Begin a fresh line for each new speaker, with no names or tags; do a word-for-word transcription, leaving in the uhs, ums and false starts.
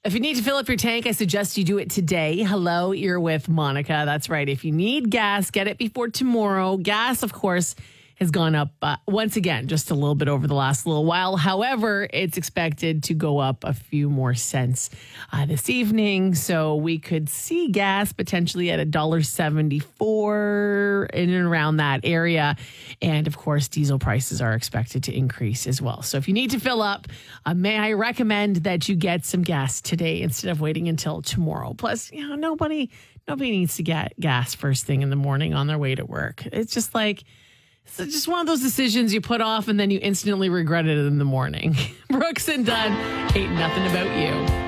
If you need to fill up your tank, I suggest you do it today. Hello, you're with Monica. That's right. If you need gas, get it before tomorrow. Gas, of course, has gone up uh, once again, just a little bit over the last little while. However, it's expected to go up a few more cents uh, this evening. So we could see gas potentially at one dollar seventy-four in and around that area. And of course, diesel prices are expected to increase as well. So if you need to fill up, uh, may I recommend that you get some gas today instead of waiting until tomorrow. Plus, you know, nobody, nobody needs to get gas first thing in the morning on their way to work. It's just like, it's just one of those decisions you put off and then you instantly regret it in the morning. Brooks and Dunn, ain't nothing about you.